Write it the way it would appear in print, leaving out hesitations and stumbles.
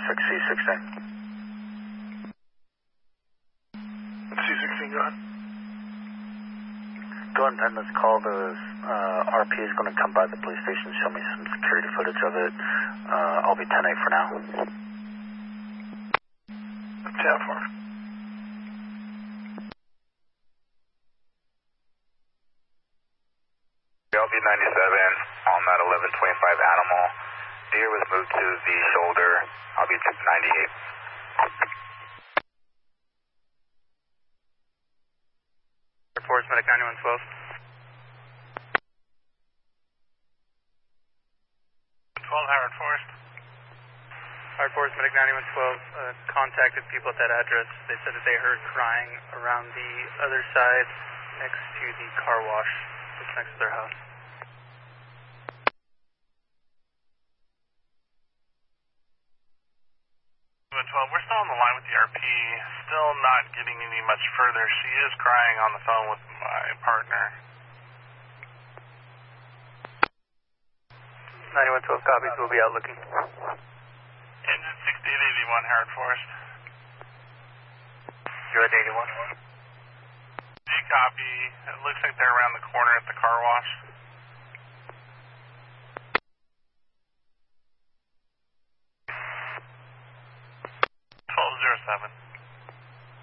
C16. C16, go ahead. Go ahead and end this call. The RP is going to come by the police station, show me some security footage of it. I'll be 10-8 for now. 10-4. LV 97 on that 1125 Animal. Deer was moved to the shoulder. I'll be 98. Air Force, Medic 9112. 12 Howard Forest. Air Force, Medic 9112 contacted people at that address. They said that they heard crying around the other side next to the car wash that's next to their house. 12, we're still on the line with the RP, still not getting any much further. She is crying on the phone with my partner. 9112 copies, we'll be out looking. Engine 6881, Howard Forest. You're at 81. G copy, it looks like they're around the corner at the car wash. 1207.